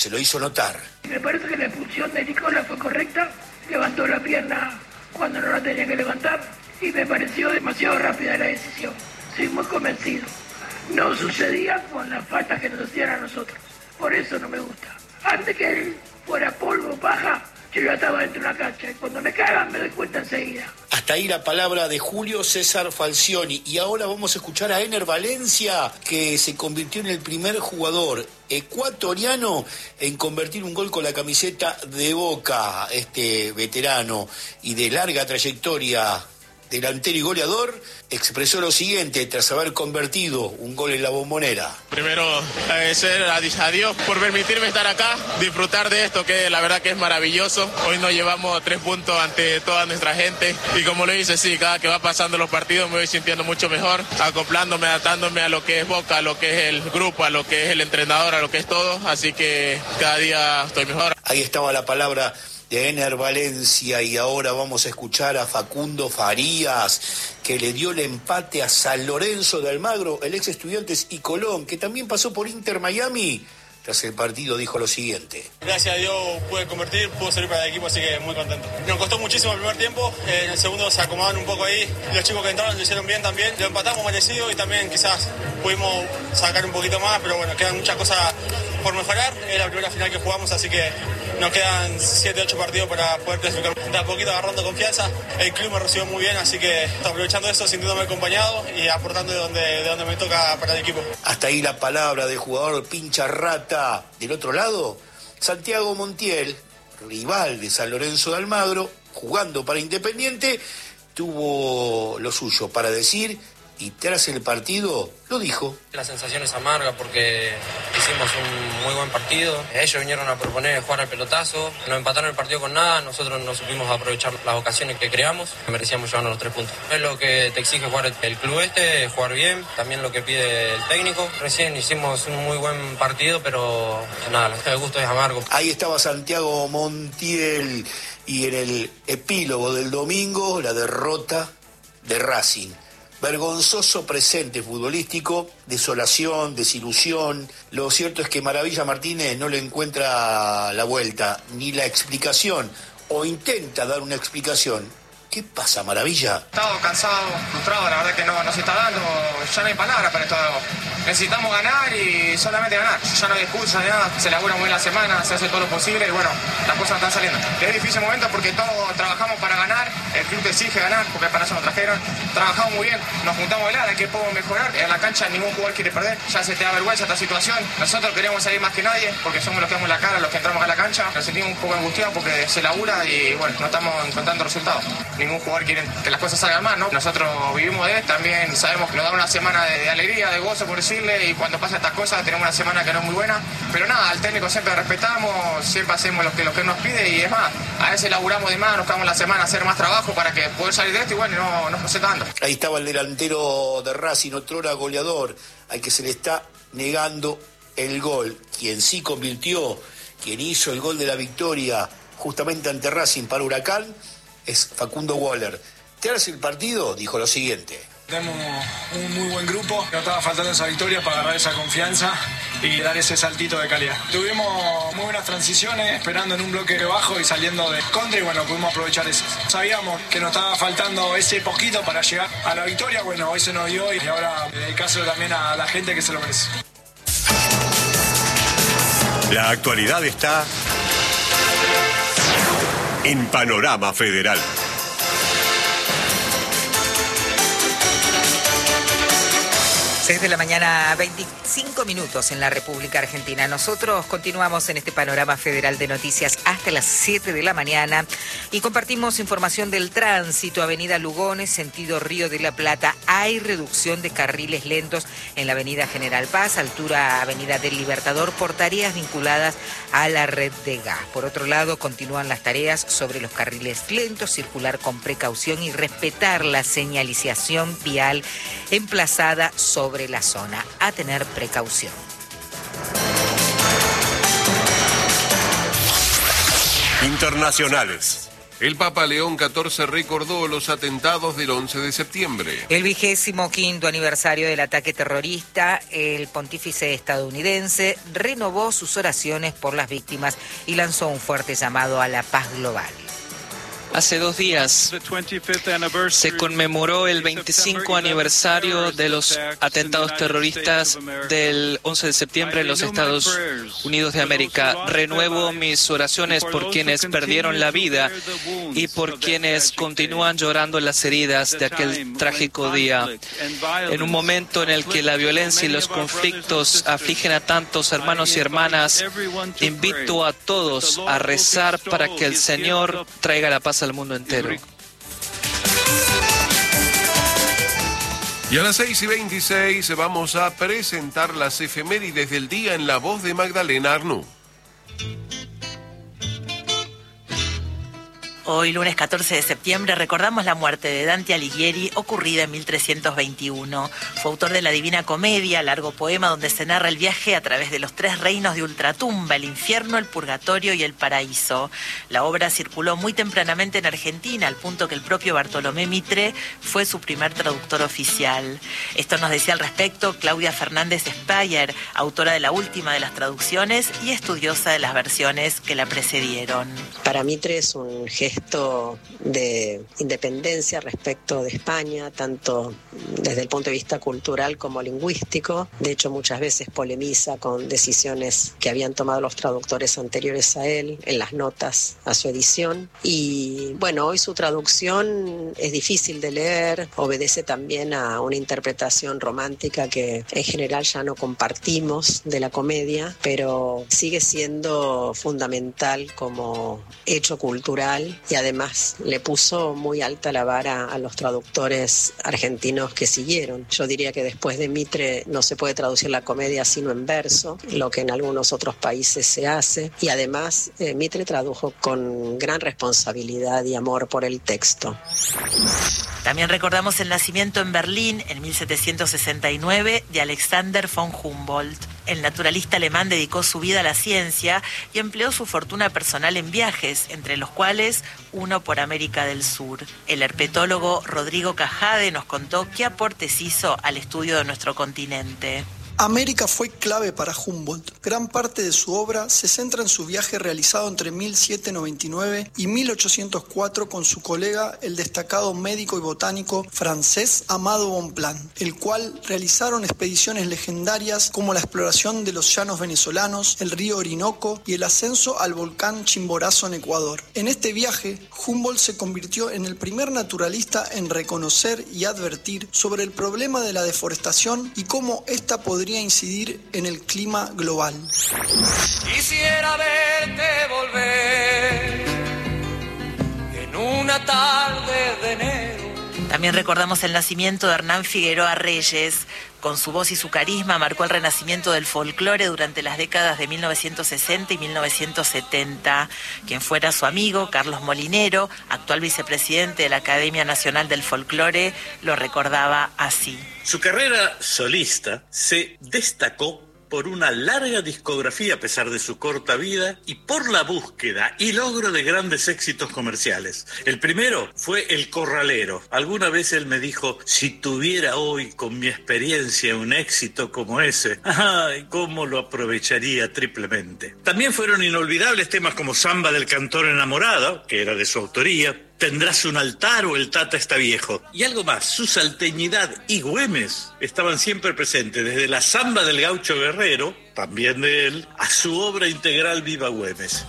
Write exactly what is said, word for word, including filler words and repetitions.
se lo hizo notar. Me parece que la expulsión de Nicola fue correcta, levantó la pierna cuando no la tenía que levantar y me pareció demasiado rápida la decisión. Soy muy convencido. No sucedía con las faltas que nos hacían a nosotros, por eso no me gusta. Antes que él fuera polvo, paja, yo ya estaba dentro de la cancha y cuando me cagan me doy cuenta enseguida. Hasta ahí la palabra de Julio César Falcioni. Y ahora vamos a escuchar a Ener Valencia, que se convirtió en el primer jugador ecuatoriano en convertir un gol con la camiseta de Boca. Este veterano y de larga trayectoria, delantero y goleador, expresó lo siguiente tras haber convertido un gol en la Bombonera. Primero, agradecer a Dios por permitirme estar acá, disfrutar de esto que la verdad que es maravilloso. Hoy nos llevamos tres puntos ante toda nuestra gente y como lo dice, sí, cada que va pasando los partidos me voy sintiendo mucho mejor, acoplándome, adaptándome a lo que es Boca, a lo que es el grupo, a lo que es el entrenador, a lo que es todo, así que cada día estoy mejor. Ahí estaba la palabra de Ener Valencia y ahora vamos a escuchar a Facundo Farías, que le dio el empate a San Lorenzo de Almagro, el ex Estudiantes y Colón, que también pasó por Inter Miami. Tras el partido dijo lo siguiente. Gracias a Dios pude convertir, pude servir para el equipo, así que muy contento. Nos costó muchísimo el primer tiempo, en el segundo se acomodaron un poco ahí, los chicos que entraron lo hicieron bien también, lo empatamos merecido y también quizás pudimos sacar un poquito más, pero bueno, quedan muchas cosas por mejorar, es la primera final que jugamos, así que nos quedan siete ocho partidos para poder clasificar. De a poquito agarrando confianza, el club me recibió muy bien, así que aprovechando eso, sintiéndome acompañado y aportando de donde, de donde me toca para el equipo. Hasta ahí la palabra del jugador pincha rata. Del otro lado, Santiago Montiel, rival de San Lorenzo de Almagro, jugando para Independiente, tuvo lo suyo para decir y tras el partido lo dijo. La sensación es amarga porque hicimos un muy buen partido. Ellos vinieron a proponer jugar al pelotazo, nos empataron el partido con nada, nosotros no supimos aprovechar las ocasiones que creamos, merecíamos llevarnos los tres puntos. Es lo que te exige jugar el club este, jugar bien, también lo que pide el técnico. Recién hicimos un muy buen partido, pero nada, el gusto es amargo. Ahí estaba Santiago Montiel y en el epílogo del domingo la derrota de Racing. Vergonzoso presente futbolístico, desolación, desilusión. Lo cierto es que Maravilla Martínez no le encuentra la vuelta ni la explicación, o intenta dar una explicación. ¿Qué pasa, Maravilla? Estado cansado, frustrado, la verdad que no, no se está dando, ya no hay palabras para esto. Necesitamos ganar y solamente ganar. Ya no hay excusa de nada, se labura muy bien la semana, se hace todo lo posible y bueno, las cosas están saliendo. Es difícil momento porque todos trabajamos para ganar, el club te exige ganar porque para eso nos trajeron. Trabajamos muy bien, nos juntamos a hablar, hay que podemos mejorar. En la cancha ningún jugador quiere perder, ya se te da vergüenza esta situación. Nosotros queremos salir más que nadie porque somos los que damos la cara, los que entramos a la cancha. Nos sentimos un poco angustiados porque se labura y bueno, no estamos encontrando resultados. Ningún jugador quiere que las cosas salgan mal, ¿no? Nosotros vivimos de él, también sabemos que nos da una semana de, de alegría, de gozo, por decirle, y cuando pasan estas cosas tenemos una semana que no es muy buena, pero nada, al técnico siempre respetamos, siempre hacemos lo que, lo que nos pide y es más, a veces laburamos de más, nos quedamos la semana a hacer más trabajo para que poder salir de esto y bueno, no, no se está dando. Ahí estaba el delantero de Racing, otrora goleador, al que se le está negando el gol, quien sí convirtió, quien hizo el gol de la victoria justamente ante Racing para Huracán, es Facundo Waller. Tras el partido dijo lo siguiente. Tenemos un muy buen grupo, nos estaba faltando esa victoria para agarrar esa confianza y dar ese saltito de calidad. Tuvimos muy buenas transiciones, esperando en un bloque bajo y saliendo de contra y bueno, pudimos aprovechar eso. Sabíamos que nos estaba faltando ese poquito para llegar a la victoria, bueno, hoy se nos dio y ahora dedicárselo también a la gente que se lo merece. La actualidad está en Panorama Federal. seis de la mañana, veinticinco minutos en la República Argentina. Nosotros continuamos en este panorama federal de noticias hasta las siete de la mañana y compartimos información del tránsito. Avenida Lugones, sentido Río de la Plata. Hay reducción de carriles lentos en la Avenida General Paz, altura Avenida del Libertador, por tareas vinculadas a la red de gas. Por otro lado, continúan las tareas sobre los carriles lentos, circular con precaución y respetar la señalización vial emplazada sobre la zona, a tener precaución. Internacionales. El Papa León catorce recordó los atentados del once de septiembre. El vigésimo quinto aniversario del ataque terrorista, el pontífice estadounidense renovó sus oraciones por las víctimas y lanzó un fuerte llamado a la paz global. Hace dos días se conmemoró el veinticinco aniversario de los atentados terroristas del once de septiembre en los Estados Unidos de América. Renuevo mis oraciones por quienes perdieron la vida y por quienes continúan llorando las heridas de aquel trágico día. En un momento en el que la violencia y los conflictos afligen a tantos hermanos y hermanas, invito a todos a rezar para que el Señor traiga la paz al mundo entero. Y a las seis y veintiséis vamos a presentar las efemérides del día en la voz de Magdalena Arnú. Hoy, lunes catorce de septiembre, recordamos la muerte de Dante Alighieri, ocurrida en mil trescientos veintiuno. Fue autor de la Divina Comedia, largo poema donde se narra el viaje a través de los tres reinos de ultratumba, el infierno, el purgatorio y el paraíso. La obra circuló muy tempranamente en Argentina, al punto que el propio Bartolomé Mitre fue su primer traductor oficial. Esto nos decía al respecto Claudia Fernández Speyer, autora de la última de las traducciones y estudiosa de las versiones que la precedieron. Para Mitre es un gesto de independencia respecto de España, tanto desde el punto de vista cultural como lingüístico. De hecho, muchas veces polemiza con decisiones que habían tomado los traductores anteriores a él en las notas a su edición. Y bueno, hoy su traducción es difícil de leer, obedece también a una interpretación romántica que en general ya no compartimos de la comedia, pero sigue siendo fundamental como hecho cultural. Y además le puso muy alta la vara a los traductores argentinos que siguieron. Yo diría que después de Mitre no se puede traducir la comedia sino en verso, lo que en algunos otros países se hace. Y además eh, Mitre tradujo con gran responsabilidad y amor por el texto. También recordamos el nacimiento en Berlín, en mil setecientos sesenta y nueve, de Alexander von Humboldt. El naturalista alemán dedicó su vida a la ciencia y empleó su fortuna personal en viajes, entre los cuales uno por América del Sur. El herpetólogo Rodrigo Cajade nos contó qué aportes hizo al estudio de nuestro continente. América fue clave para Humboldt. Gran parte de su obra se centra en su viaje realizado entre mil setecientos noventa y nueve y mil ochocientos cuatro con su colega, el destacado médico y botánico francés Amado Bonpland, el cual realizaron expediciones legendarias como la exploración de los llanos venezolanos, el río Orinoco y el ascenso al volcán Chimborazo en Ecuador. En este viaje, Humboldt se convirtió en el primer naturalista en reconocer y advertir sobre el problema de la deforestación y cómo ésta podría incidir en el clima global. Quisiera verte volver en una tarde de enero. También recordamos el nacimiento de Hernán Figueroa Reyes. Con su voz y su carisma marcó el renacimiento del folclore durante las décadas de mil novecientos sesenta y mil novecientos setenta. Quien fuera su amigo, Carlos Molinero, actual vicepresidente de la Academia Nacional del Folclore, lo recordaba así. Su carrera solista se destacó por una larga discografía a pesar de su corta vida y por la búsqueda y logro de grandes éxitos comerciales. El primero fue El Corralero. Alguna vez él me dijo, si tuviera hoy con mi experiencia un éxito como ese, ¡ay, cómo lo aprovecharía triplemente! También fueron inolvidables temas como Samba del Cantor Enamorado, que era de su autoría, Tendrás un altar o El Tata está viejo. Y algo más, su salteñidad y Güemes estaban siempre presentes, desde la Samba del Gaucho Guerrero, también de él, a su obra integral Viva Güemes.